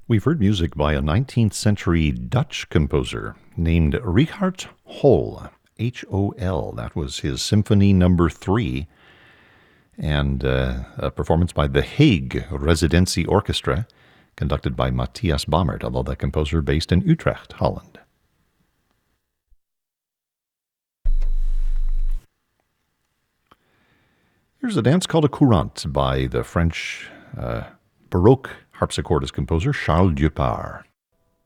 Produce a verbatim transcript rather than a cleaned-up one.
We've heard music by a nineteenth century Dutch composer named Richard Hol, H O L. That was his Symphony Number Three, and uh, a performance by the Hague Residency Orchestra, conducted by Matthias Bammert, although that composer based in Utrecht, Holland. Here's a dance called a courante by the French uh, Baroque harpsichordist composer Charles Dupart.